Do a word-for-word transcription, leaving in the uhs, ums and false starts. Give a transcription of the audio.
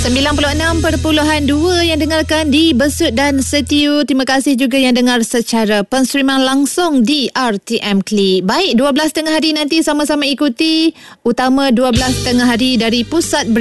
sembilan puluh enam perpuluhan dua yang dengarkan di Besut dan Setiu. Terima kasih juga yang dengar secara penstreaman langsung di R T M Klik. Baik, dua belas tengah hari nanti sama-sama ikuti Utama dua belas tengah hari dari Pusat